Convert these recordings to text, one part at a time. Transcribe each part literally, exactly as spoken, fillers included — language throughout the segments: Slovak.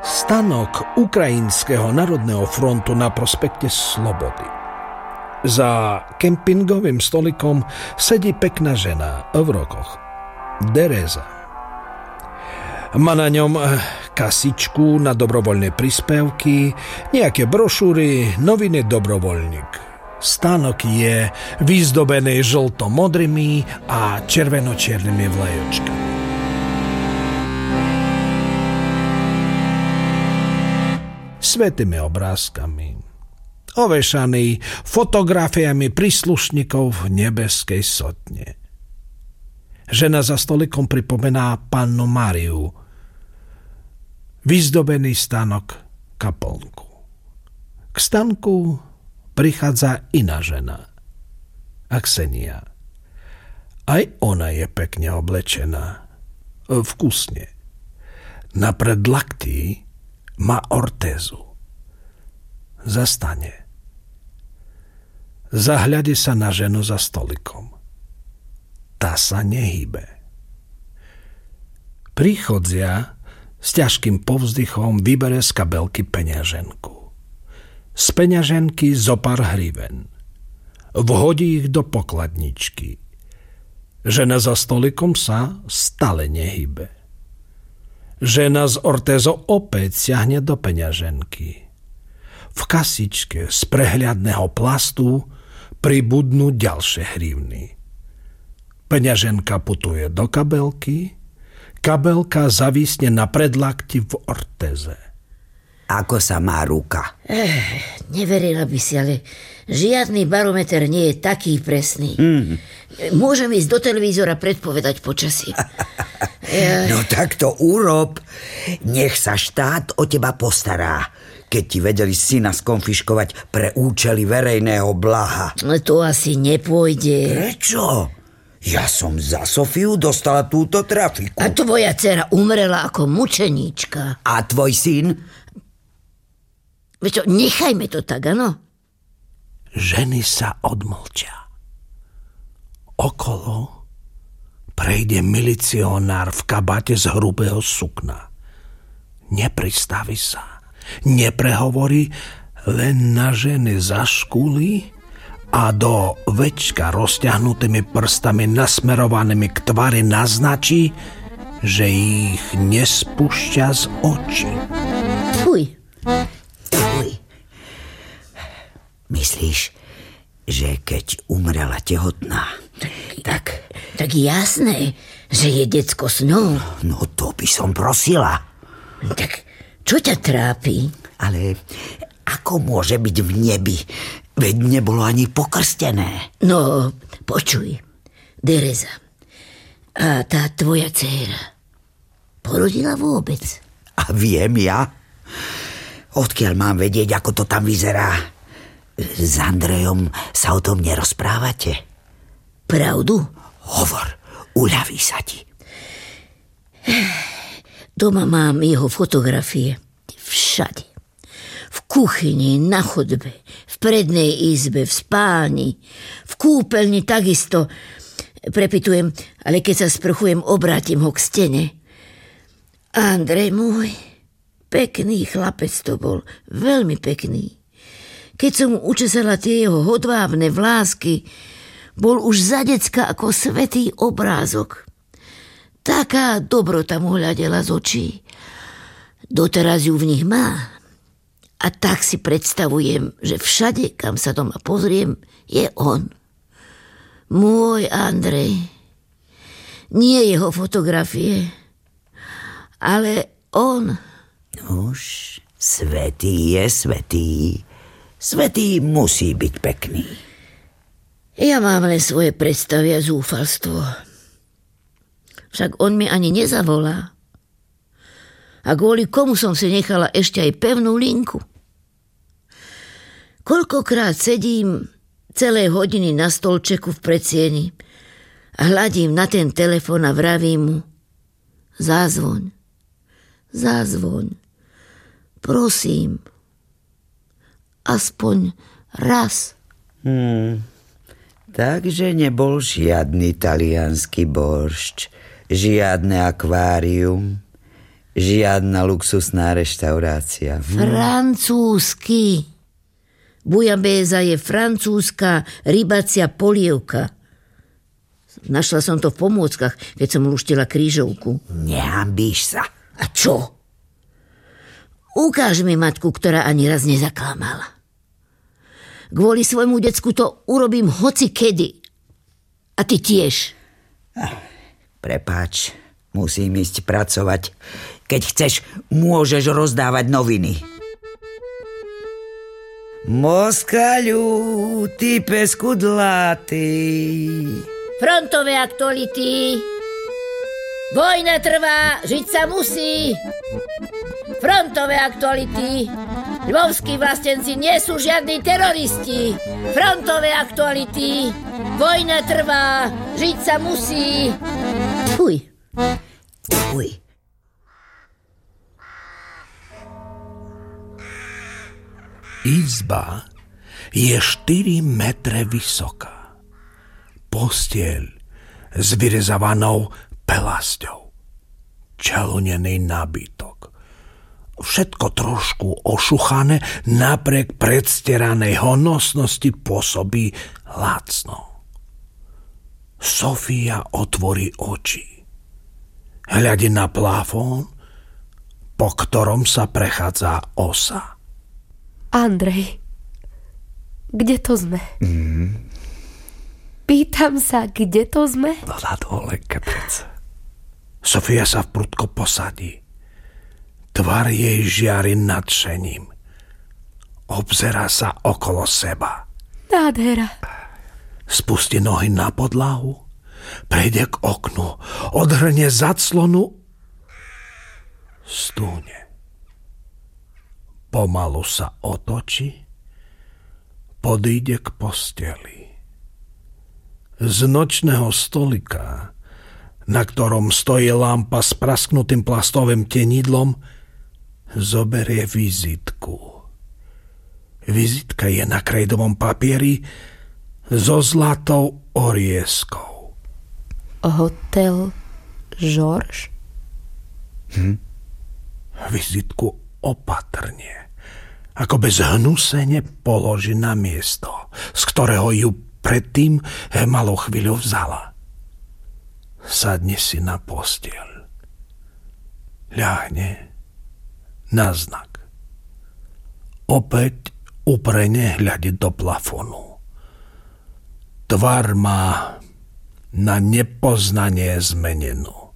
Stanok Ukrajinského národného frontu na prospekte Slobody. Za kempingovým stolikom sedí pekná žena v rokoch. Tereza. Má na ňom kasičku na dobrovoľné príspevky, nejaké brošúry, noviny Dobrovoľník. Stánok je vyzdobený žlto-modrými a červeno-čiernymi vlajočkami. Svätými obrázkami, ovešaný fotografiami príslušníkov nebeskej sotne. Žena za stolikom pripomená Pannu Máriu. Vyzdobený stánok kaplnku. K stánku prichádza iná žena. Aksenia. Aj ona je pekne oblečená. Vkusne. Na predlaktí má ortézu. Zastane. Zahľadí sa na ženu za stolikom. Tá sa nehýbe. Príchodzia s ťažkým povzdychom vybere z kabelky peňaženku. Z peňaženky zopár hriven. Vhodí ich do pokladničky. Žena za stolikom sa stále nehýbe. Žena z ortézou opäť siahne do peňaženky. V kasičke z prehľadného plastu pribudnú ďalšie hrivny. Peňaženka putuje do kabelky, kabelka zavisne na predlakti v ortéze. Ako sa má ruka? Eh, neverila by si, ale žiadny barometer nie je taký presný. Mm. Môžem ísť do televízora predpovedať počasie. ja... No tak to urob. Nech sa štát o teba postará, keď ti vedeli syna skonfiškovať pre účely verejného blaha. To asi nepôjde. Prečo? Ja som za Sofiu dostala túto trafiku. A tvoja dcera umrela ako mučeníčka. A tvoj syn? Veď čo, nechajme to tak, áno? Ženy sa odmlčia. Okolo prejde milicionár v kabáte z hrubého sukna. Nepristaví sa, neprehovorí, len na ženy zaškúli a do večka rozťahnutými prstami nasmerovanými k tvári naznačí, že ich nespúšťa z očí. Fuj. Fuj. Myslíš, že keď umrela tehotná, tak, tak... Tak jasné, že je decko s ňou. No to by som prosila. Tak čo ťa trápi? Ale ako môže byť v nebi? Veď nebolo ani pokrstené. No, počuj, Tereza, a tá tvoja dcéra porodila vôbec? A viem ja? Odkiaľ mám vedieť, ako to tam vyzerá? S Andrejom sa o tom nerozprávate? Pravdu? Hovor, uľaví sa ti. Doma mám jeho fotografie. Všade. V kuchyni, na chodbe, v prednej izbe, v spálni, v kúpeľni takisto. Prepitujem, ale keď sa sprchujem, obrátim ho k stene. Andrej môj, pekný chlapec to bol, veľmi pekný. Keď som mu učesala tie jeho hodvábne vlásky, bol už za decka ako svätý obrázok. Taká dobrota mu hľadela z očí. Doteraz ju v nich má. A tak si predstavujem, že všade, kam sa doma pozriem, je on. Môj Andrej. Nie jeho fotografie, ale on. Už, svätý je svätý. Svätý musí byť pekný. Ja mám len svoje predstavy a zúfalstvo. Však on mi ani nezavolá. A kvôli komu som si nechala ešte aj pevnú linku. Koľkokrát sedím celé hodiny na stolčeku v predsieni a hľadím na ten telefón a vravím mu: zázvoň, zázvoň, prosím, aspoň raz. Hmm... Takže nebol žiadny taliansky boršč, žiadne akvárium, Žiadna luxusná reštaurácia. Francúzsky. Bujabéza je francúzska rybacia polievka. Našla som to v pomôckach, keď som luštila krížovku. Nehambíš sa. A čo? Ukáž mi matku, ktorá ani raz nezaklamala. Kvôli svojmu decku to urobím hoci kedy. A ty tiež. Prepáč, musím ísť pracovať. Keď chceš, môžeš rozdávať noviny. Moskaľu, ty pes kudlatý. Frontové aktuality. Vojna trvá, žiť sa musí. Frontové aktuality. Lvovskí vlastenci nie sú žiadni teroristi. Frontové aktuality. Vojna trvá, žiť sa musí. Fuj. Fuj. Izba je štyri metre vysoká. Postieľ s vyrezavanou pelasťou. Čalunený nábytok. Všetko trošku ošuchané, napriek predstieranej honosnosti pôsobí lacno. Sofia otvorí oči. Hľadí na plafón, po ktorom sa prechádza osa. Andrej, kde to sme? Mm. Pýtam sa, kde to sme? No na dole, kapec. Sofia sa prudko posadí. Tvar jej žiari nadšením. Obzerá sa okolo seba. Nádhera. Spustí nohy na podlahu, prejde k oknu, odhrnie zaclonu, stúne. Pomalu sa otočí, podíde k posteli. Z nočného stolika, na ktorom stojí lampa s prasknutým plastovým tenidlom, zoberie vizitku. Vizitka je na krejdovom papieri so zlatou orieskou. Hotel Georges? Hm? Vizitku opatrne, ako bez hnusene položí na miesto, z ktorého ju predtým malou chvíľu vzala. Sadne si na posteľ. Ľahne na znak. Opäť uprene hľadí do plafónu. Tvár má na nepoznanie zmenenú.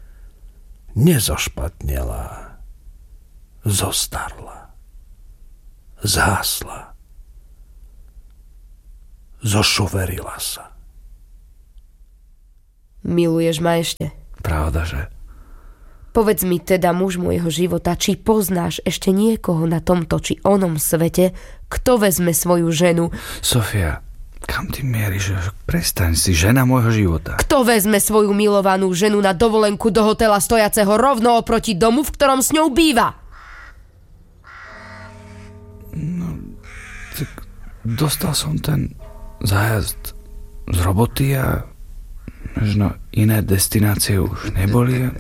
Nezošpatnela, zostarla, zhasla, zošuverila sa. Miluješ ma ešte? Pravda, že? Povedz mi teda, muž môjho života, či poznáš ešte niekoho na tomto či onom svete, kto vezme svoju ženu? Sofia, kam ty mieríš? Prestaň, si žena môjho života. Kto vezme svoju milovanú ženu na dovolenku do hotela stojaceho rovno oproti domu, v ktorom s ňou býva? No, tak dostal som ten zájazd z roboty a možno iné destinácie už neboli.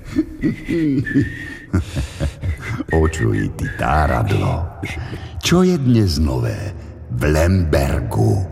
Počuj, ty táradlo. Čo je dnes nové v Lembergu?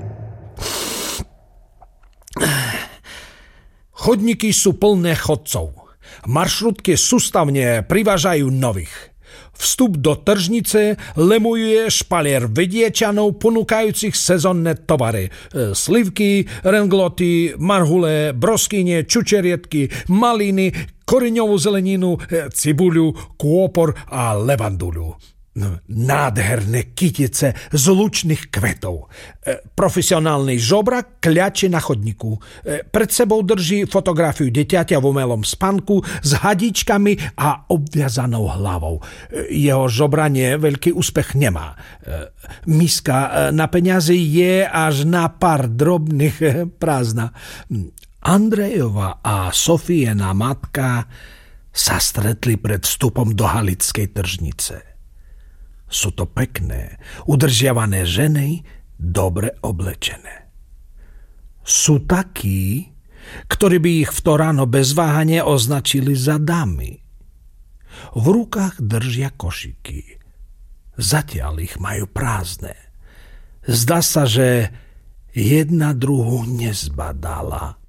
Chodníky sú plné chodcov. Maršrutky sústavne privážajú nových. Vstup do tržnice lemuje špalier Vidiečanov ponúkajúcich sezónne tovary. Slivky, rengloty, marhule, broskyne, čučerietky, maliny, koriňovú zeleninu, cibuľu, kôpor a levanduľu. Nádherné kytice z lučných kvetov. Profesionálny žobrak kľače na chodníku. Pred sebou drží fotografiu deťaťa v umelom spánku s hadičkami a obviazanou hlavou. Jeho žobranie veľký úspech nemá. Miska na peniaze je až na pár drobných prázdna. Andrejova a Sofiena matka sa stretli pred vstupom do halickej tržnice. Sú to pekné, udržiavané ženy, dobre oblečené. Sú takí, ktorí by ich v to ráno bez váhania označili za dámy. V rukách držia košiky. Zatiaľ ich majú prázdne. Zdá sa, že jedna druhu nezbadala.